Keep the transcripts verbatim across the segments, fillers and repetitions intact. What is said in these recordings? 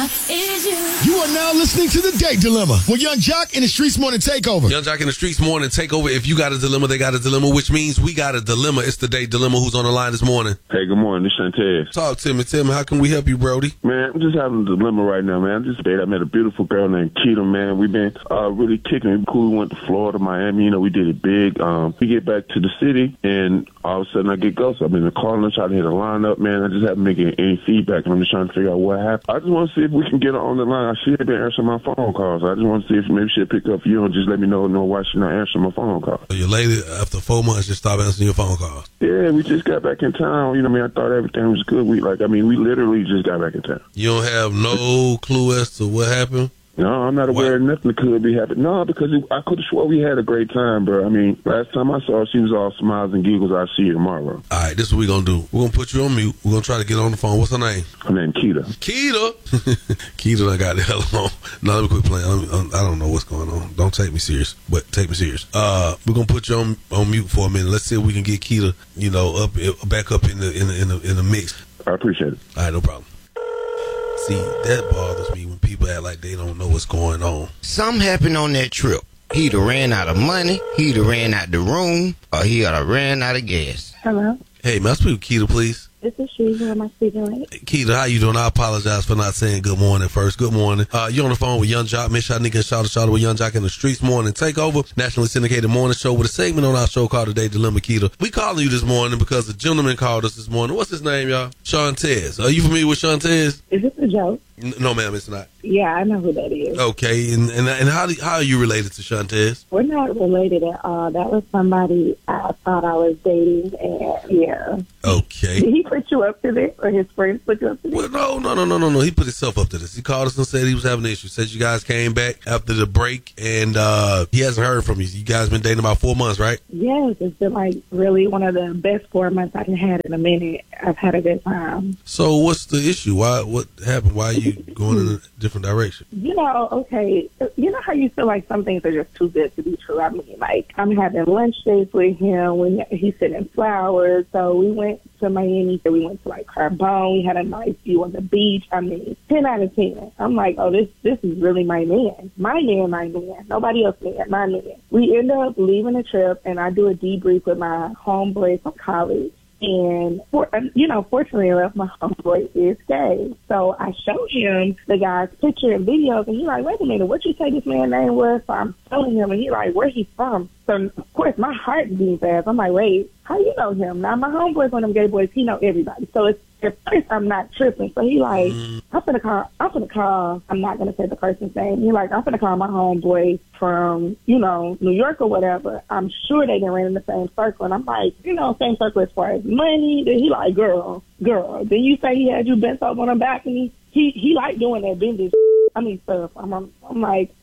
You are now listening to The Date Dilemma with Young Jock and the Streets Morning Takeover. Young Jock and the Streets Morning Takeover. If you got a dilemma, they got a dilemma, which means we got a dilemma. It's The Date Dilemma. Who's on the line this morning? Hey, good morning. This is Shantez. Talk to me. Tell me, how can we help you, Brody? Man, I'm just having a dilemma right now, man. I just I met a beautiful girl named Keita, man. We've been uh, really kicking it cool. We went to Florida, Miami. You know, we did it big. Um, we get back to the city, and all of a sudden I get ghosted. I'm in the car and I try to hit a line up, man. I just haven't been getting any feedback, and I'm just trying to figure out what happened. I just want to see if we can get her on the line. She had been answering my phone calls. I just want to see if maybe she'll pick up for you and just let me know, know why she's not answering my phone calls. So your lady, after four months, just stopped answering your phone calls? Yeah, we just got back in town. You know, I mean, I thought everything was good. We like, I mean, we literally just got back in town. You don't have no clue as to what happened? No, I'm not aware of nothing that could be happening. No, because it, I could have swore we had a great time, bro. I mean, last time I saw her, she was all smiles and giggles. I'll see you tomorrow. All right, this is what we're going to do. We're going to put you on mute. We're going to try to get on the phone. What's her name? Her name Keita. Keita? Keita, I got the hell on. No, let me quit playing. I don't know what's going on. Don't take me serious, but take me serious. Uh, we're going to put you on, on mute for a minute. Let's see if we can get Keita, you know, up back up in the, in the, in the, in the mix. I appreciate it. All right, no problem. See, that bothers me when people act like they don't know what's going on. Something happened on that trip. He'd have ran out of money, he'd have ran out the room, or he'd have ran out of gas. Hello? Hey, may I speak with Keita, please? This is she. Who am I speaking with? Keita, how you doing? I apologize for not saying good morning first. Good morning. Uh, you're on the phone with Young Jock, Miss Shanika, and Shout Shout with Young Jock in the Streets Morning Takeover, nationally syndicated morning show with a segment on our show called The Date Dilemma. Keita, we calling you this morning because a gentleman called us this morning. What's his name, y'all? Shantez. Are you familiar with Shantez? Is this a joke? N- no, ma'am, it's not. Yeah, I know who that is. Okay, and and, and how do, how are you related to Shantez? We're not related at all. That was somebody I thought I was dating, and yeah. Okay. Did he put you up to this, or his friends put you up to this? Well, no, no, no, no, no, no. He put himself up to this. He called us and said he was having issues. Said you guys came back after the break, and uh, he hasn't heard from you. You guys been dating about four months, right? Yes, it's been like really one of the best four months I've had in a minute. I've had a good time. So what's the issue? Why? What happened? Why are you going in a different direction? You know, okay, you know how you feel like some things are just too good to be true. I mean, like, I'm having lunch dates with him when he's sending flowers. So we went to Miami, so we went to like Carbone. We had a nice view on the beach. I mean, ten out of ten. I'm like, oh, this this is really my man. My man, my man. Nobody else man, my man. We end up leaving the trip, and I do a debrief with my homeboy from college. And, for, you know, fortunately enough, my homeboy is gay. So I showed him the guy's picture and videos, and he's like, wait a minute, what you say this man's name was? So I'm telling him, and he's like, where he from? So, of course, my heart beats fast. I'm like, wait, how you know him? Now, my homeboy's one of them gay boys. He know everybody. So it's, at first, I'm not tripping. So he like, I'm finna call, I'm finna call, I'm not going to say the person's name. He like, I'm finna call my homeboy from, you know, New York or whatever. I'm sure they didn't run in the same circle. And I'm like, you know, same circle as far as money. Then he like, girl, girl. Then you say he had you bent over on the balcony. He, he like doing that bending I mean, stuff. I'm, I'm, I'm like,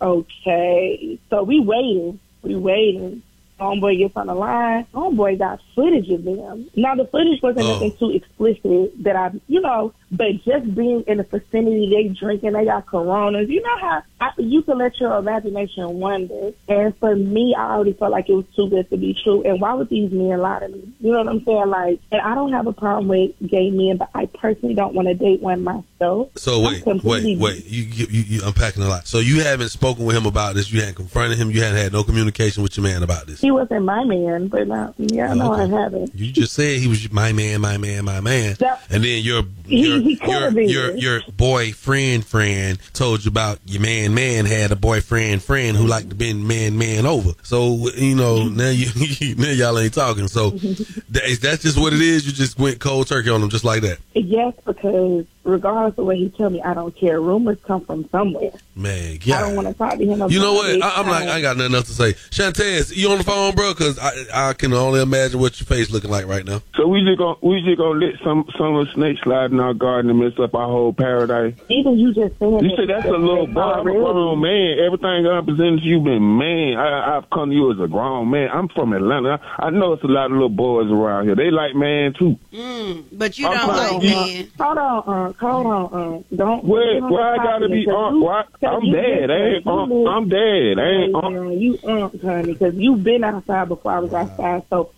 okay. So we waiting. We waiting. Homeboy gets on the line. Homeboy got footage of them. Now, the footage wasn't oh. nothing too explicit that I, you know, but just being in the vicinity, they drinking, they got Coronas. You know how I, you can let your imagination wander. And for me, I already felt like it was too good to be true. And why would these men lie to me? You know what I'm saying? Like, and I don't have a problem with gay men, but I personally don't want to date one myself. So wait, wait, wait. You, you, you unpacking a lot. So you haven't spoken with him about this. You hadn't confronted him. You hadn't had no communication with your man about this. He wasn't my man, but not, yeah, no, okay. I haven't. You just said he was my man, my man, my man, that, and then your your he, he your, your your boyfriend friend told you about your man man had a boyfriend friend who liked to bend man man over. So you know now you now y'all ain't talking. So that, that's just what it is. You just went cold turkey on him just like that. Yes, because regardless of what he tell me, I don't care. Rumors come from somewhere. Man, yeah. I don't want to talk to him. You know what? I, I'm like, I ain't got nothing else to say. Shantez, you on the phone, bro? Because I, I can only imagine what your face looking like right now. So we just gonna we just gonna let some some of the snakes slide in our garden and mess up our whole paradise. Even you just saying you say that's a little boy. I'm a grown man. Everything I represented you been man. I, I've come to you as a grown man. I'm from Atlanta. I, I know it's a lot of little boys around here. They like man too. Mm, but you I'm don't like man. Hold on, uh, hold on, uh, don't. Where, why I gotta be on? Why? I'm dead. I ain't. Um, I'm dead. I ain't. Um, you um, honey, because you've been outside before I was outside. So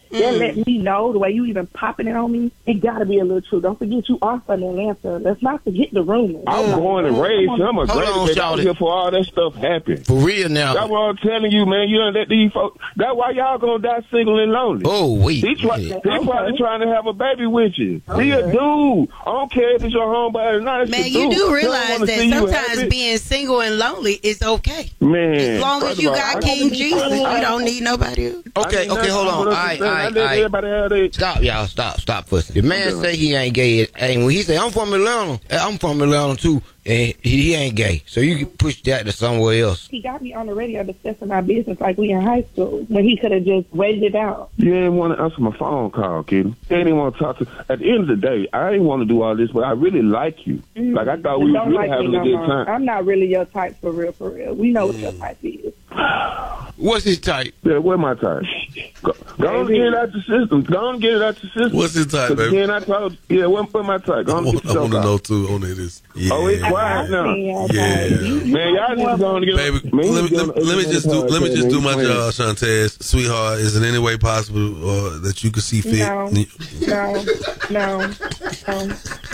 that let me know the way you even popping it on me. It got to be a little true. Don't forget you are from Atlanta. Let's not forget the rumors. I'm born and raised. I'm a Hold great on, baby. Shawty. I'm here for all that stuff happen. For real now. That's what I'm telling you, man. You don't let these folks. That's why y'all gonna die single and lonely. Oh, wait. He, try, Yeah. he probably trying to have a baby with you. Be a dude. I don't care if it's your homeboy or not. It's Man, a you dude. do He don't realize wanna that see you sometimes happy. being single and lonely is okay. Man, As long first as you of all, got I- King Jesus, you don't need nobody else. Okay, I mean, okay, hold on. All that's right, what all I'm right, saying. I all let right. everybody have their- Stop, y'all. Stop, stop fussing. The man say he ain't gay. And when he say, I'm from Atlanta, eh, I'm from Atlanta too, and he, he ain't gay. So you can push that to somewhere else. He got me on the radio discussing our business like we in high school when he could have just waited it out. You didn't want to answer my phone call, kid. You didn't want to talk to. At the end of the day, I didn't want to do all this, but I really like you. Mm. Like I thought we Don't was really like me having no a good more. time. I'm not really your type for real, for real. We know what your type is. What's his type? Yeah, where my time? Go, go on and get it out the system. Go on and get it out the system. What's his type, 'Cause baby? Again, I told yeah, where, where my type? Go I on and want, get I your want to out. know too on it is. Yeah. Oh, it's quiet now. Yeah, Yeah. Man, y'all just going to get Baby, man, let me, get let, me- let me just do let me just do my job, Shantae. Sweetheart, is it any way possible uh, that you could see fit? No, no, no, no.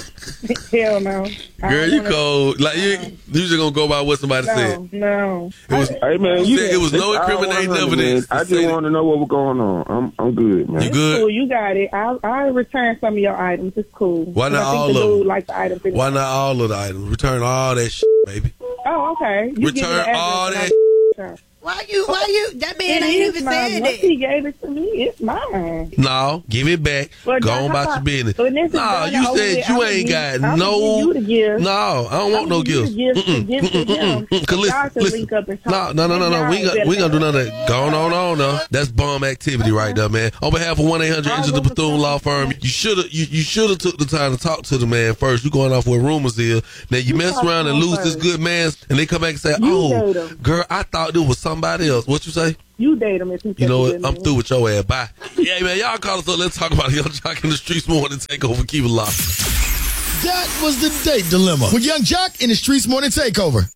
Hell no. I Girl, don't you wanna- cold. Like you, you just gonna go by what somebody said. No, no. It was. Hey man, You you said it was no I don't incriminating wanna know, evidence man. I to say just that- want to know what was going on. I'm I'm good, man. You It's good? cool, you got it. I'll, I'll return some of your items. It's cool. Why not I think all the of dude them? likes the items. Why not all of the items? Return all that shit, baby. Oh, okay. You give me the Return address all and that. I'll- Why you? Why you? That man It ain't is even mine. said Once that. he gave it to me, it's mine. No, give it back. Well, Go now, on how about your about- business. when this is No, done you and over said with, you I'ma ain't give- got I'ma no. give you the gift. No, I don't want no I'ma give gifts. you the gift to give to them. Cause Y'all listen, can listen. link up and No, talk. no, no, no, no. We ain't Y'all got, we ain't gonna do better- none of that. Go on, on, on, no. That's bum activity right there, man. On behalf of one eight hundred I Injured the wasn't Bethune Law Firm, you should have, you, you should have took the time to talk to the man first. You going off what rumors is. Now you, You mess talk around to and him lose this first. good man, and they come back and say, You "Oh, date him. girl, I thought it was somebody else." What you say? You date him if he You know says what? he I'm didn't. through with your ass. Bye. Yeah, man. Y'all call us up. Let's talk about Young Jock in the Streets Morning Takeover. Keep it locked. That was the date dilemma with Young Jock in the Streets Morning Takeover.